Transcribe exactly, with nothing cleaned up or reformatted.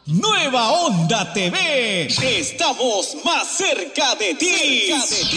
Nueva Onda T V. Estamos más cerca de ti.